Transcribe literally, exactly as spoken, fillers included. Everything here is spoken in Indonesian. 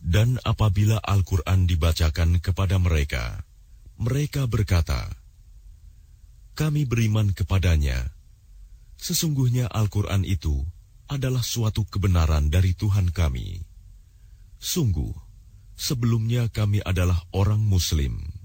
Dan apabila Al-Quran dibacakan kepada mereka, mereka berkata, "Kami beriman kepadanya. Sesungguhnya Al-Quran itu adalah suatu kebenaran dari Tuhan kami. Sungguh, sebelumnya kami adalah orang Muslim."